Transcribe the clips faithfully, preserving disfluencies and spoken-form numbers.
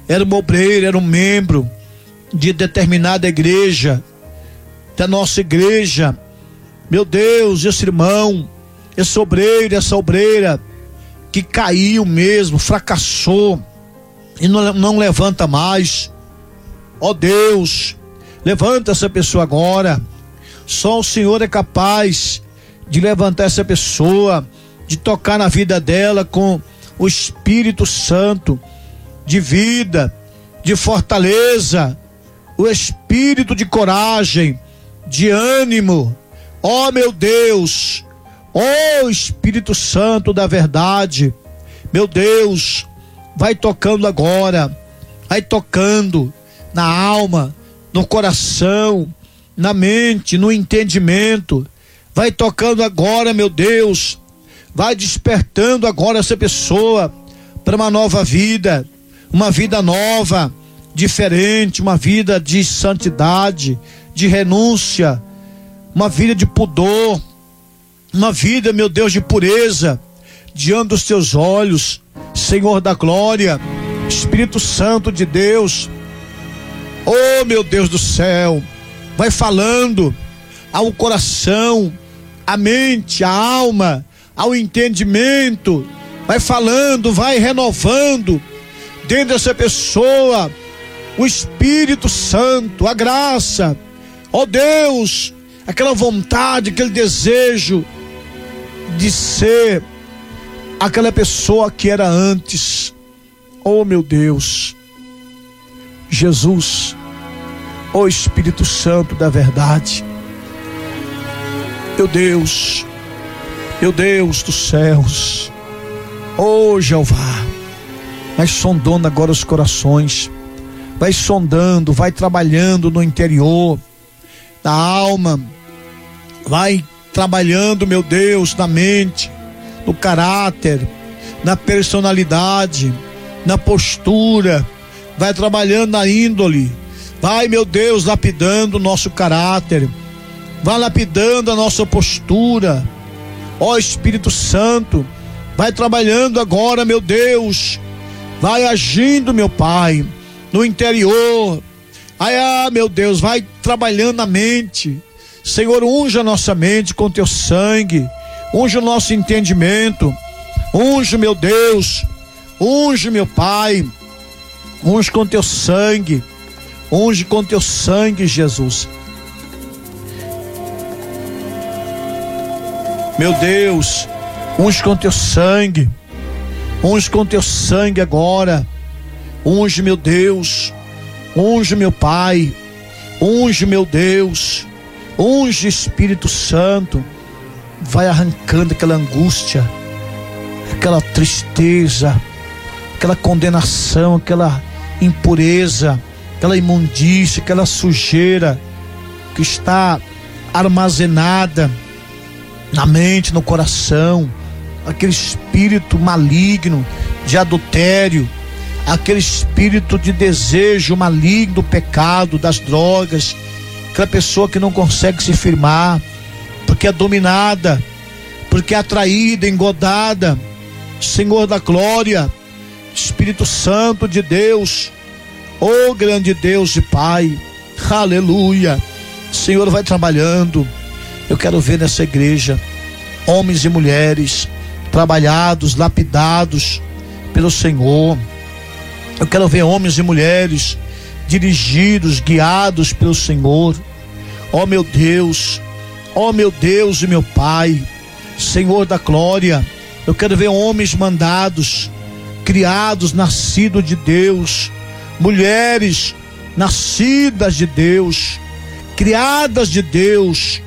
era um obreiro, era um membro de determinada igreja, da nossa igreja. Meu Deus, esse irmão, esse obreiro, essa obreira que caiu mesmo, fracassou e não, não levanta mais. Ó Deus, levanta essa pessoa agora. Só o Senhor é capaz de levantar essa pessoa, de tocar na vida dela com o Espírito Santo, de vida, de fortaleza, o espírito de coragem, de ânimo. Ó meu Deus, ó Espírito Santo da verdade, meu Deus, vai tocando agora, vai tocando na alma, no coração, na mente, no entendimento, vai tocando agora, meu Deus, vai despertando agora essa pessoa para uma nova vida, uma vida nova, diferente, uma vida de santidade, de renúncia, uma vida de pudor, uma vida, meu Deus, de pureza diante dos teus olhos, Senhor da glória, Espírito Santo de Deus. Oh meu Deus do céu, vai falando ao coração, à mente, à alma, ao entendimento, vai falando, vai renovando dentro dessa pessoa o Espírito Santo, a graça, ó Deus, aquela vontade, aquele desejo de ser aquela pessoa que era antes. Oh meu Deus, Jesus, ó Espírito Santo da verdade, meu Deus, meu Deus dos céus, ó Jeová, vai sondando agora os corações, vai sondando, vai trabalhando no interior da alma, vai trabalhando, meu Deus, na mente, no caráter, na personalidade, na postura, vai trabalhando na índole, vai, meu Deus, lapidando o nosso caráter, vai lapidando a nossa postura. Ó Espírito Santo, vai trabalhando agora, meu Deus, vai agindo, meu Pai, no interior. Ai, ah, meu Deus, vai trabalhando na mente. Senhor, unja a nossa mente com teu sangue, unja o nosso entendimento, unja, meu Deus, unge, meu Pai, unge com teu sangue, unge com teu sangue, Jesus. Meu Deus, unge com teu sangue, unge com teu sangue agora, unge, meu Deus, unge, meu Pai, unge, meu Deus, unge, Espírito Santo, vai arrancando aquela angústia, aquela tristeza, aquela condenação, aquela impureza, aquela imundícia, aquela sujeira que está armazenada na mente, no coração, aquele espírito maligno de adultério, aquele espírito de desejo maligno do pecado, das drogas, aquela pessoa que não consegue se firmar, porque é dominada, porque é atraída, engodada. Senhor da glória, Espírito Santo de Deus, oh grande Deus e Pai, aleluia. Senhor, vai trabalhando. Eu quero ver nessa igreja homens e mulheres trabalhados, lapidados pelo Senhor. Eu quero ver homens e mulheres dirigidos, guiados pelo Senhor. Ó meu Deus, ó meu Deus e meu Pai, Senhor da glória, eu quero ver homens mandados, criados, nascidos de Deus, mulheres nascidas de Deus, criadas de Deus.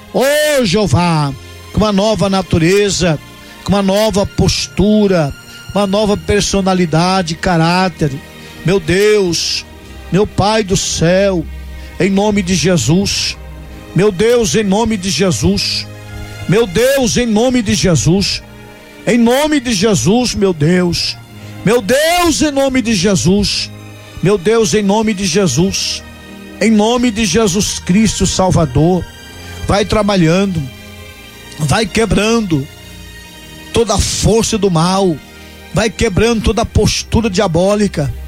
Ó Jeová, com uma nova natureza, com uma nova postura, uma nova personalidade, caráter. Meu Deus, meu Pai do céu, em nome de Jesus, meu Deus, em nome de Jesus, meu Deus, em nome de Jesus, em nome de Jesus, meu Deus, meu Deus, em nome de Jesus, meu Deus, em nome de Jesus, em nome de Jesus Cristo Salvador, vai trabalhando, vai quebrando toda a força do mal, vai quebrando toda a postura diabólica.